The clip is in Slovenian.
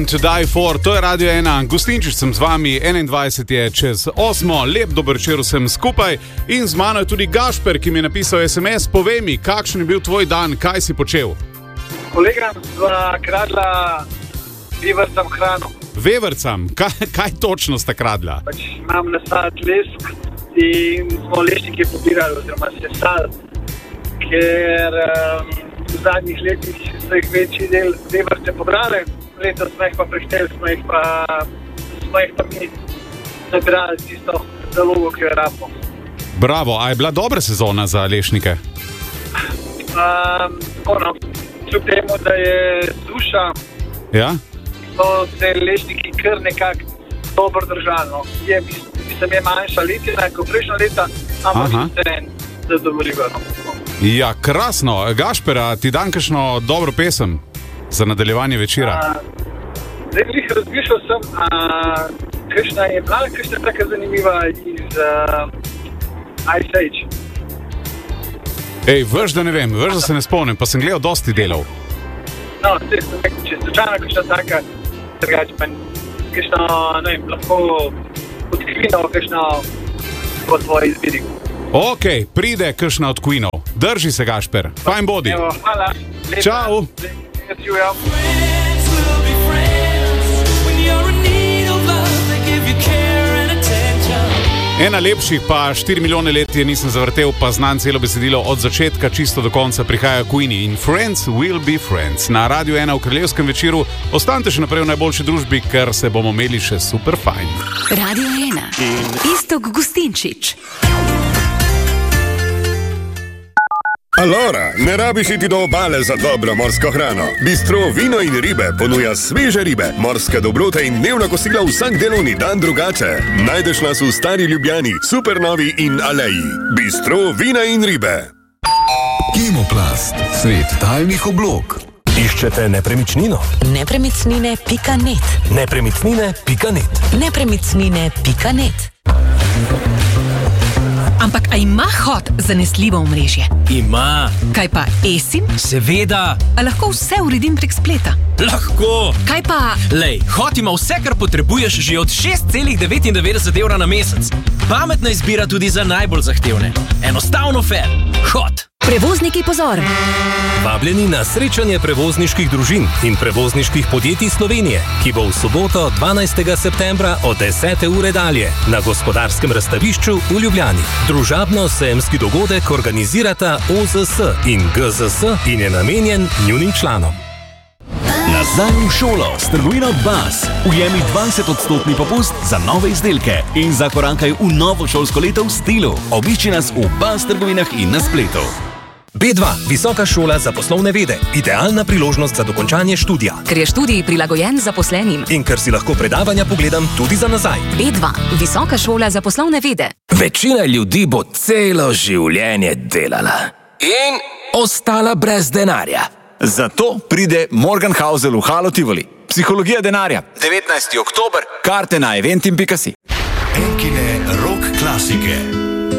To die for, to je Radio 1, Gustinčič sem z vami, 21 je čez 8, lep dober večer vsem skupaj in z mano je tudi Gašper, ki mi je napisal SMS, povej mi, kakšen je bil tvoj dan, kaj si počel? Kolegam sva kradla vevercam hrano. Vevercam? Kaj točno sta kradla? Pač imam nasad lesk in smo lešnike pobirali oziroma sesali, ker v zadnjih letih so jih večji del veverce pobrali. Letos smo jih pa prešteli, smo jih pa mi nabirali tisto zalogo, ki jo rabimo. Bravo, a je bila dobra sezona za lešnike? Kljub temu, da je suša, Ja? so se lešniki kar nekako dobro držali. No. Je manjša letina, kot prejšnja leta, ampak se zadovoljivo. No. Ja, krasno. Gašpera, ti dan kakšno dobro pesem za nadaljevanje večera? Zdaj bi jih razmišljal sem, kakšna je bila, kakšna je taka zanimiva iz Ice Age. Ej, veš, da ne vem, veš, da se ne spomnim, pa sem gledal dosti delov. No, zdaj sem rekel, če slučajno kakšna taka, drugače pa kakšna, ne vem, lahko od Queenov, kakšna po tvoji izbiri. Ok, pride kakšna od Queenov. Drži se, Gašper. Fajn bodi. Evo, hvala. Čau. Ena lepših pa 4 milijone let je nisem zavrtel, pa znam celo besedilo od začetka čisto do konca prihaja Queenie in Friends will be friends. Na Radio 1 v kraljevskem večeru ostanite še naprej v najboljši družbi, ker se bomo imeli še super fajn. Radio 1. Iztok Gustinčič. Alora, ne rabiš iti do obale za dobro morsko hrano. Bistro Vino in ribe ponuja sveže ribe, morske dobrote in dnevna kosila vsak delovni dan drugače. Najdeš nas v Stari Ljubljani, Supernovi in Aleji. Bistro Vina in ribe. Kemoplast, svet talnih oblog. Iščete nepremičnino? Nepremičnine.net. Nepremičnine.net. Nepremičnine.net. Ampak a ima Hot zanesljivo omrežje? Ima. Kaj pa eSIM? Seveda. A lahko vse uredim prek spleta? Lahko. Kaj pa... Lej, Hot ima vse, kar potrebuješ že od 6,99 € na mesec. Pametna izbira tudi za najbolj zahtevne. Enostavno fair. Hot. Prevozniki pozor! Vabljeni na srečanje prevozniških družin in prevozniških podjetij Slovenije, ki bo v soboto 12. septembra od 10. ure dalje na Gospodarskem razstavišču v Ljubljani. Družabno-sejemski dogodek organizirata OZS in GZS in je namenjen njunim članom. Nazaj v šolo s trgovino Bas. Ujemi 20% popust za nove izdelke in zakorankaj v novo šolsko leto v stilu. Obišči nas v Bas trgovinah in na spletu. B2, visoka šola za poslovne vede. Idealna priložnost za dokončanje študija. Ker je študij prilagojen zaposlenim. In ker si lahko predavanja pogledam tudi za nazaj. B2, visoka šola za poslovne vede. Večina ljudi bo celo življenje delala in ostala brez denarja. Zato pride Morgenhausel v Halo Tivoli. Psihologija denarja. 19. oktober. Karte na eventim.si. Enkine rock klasike.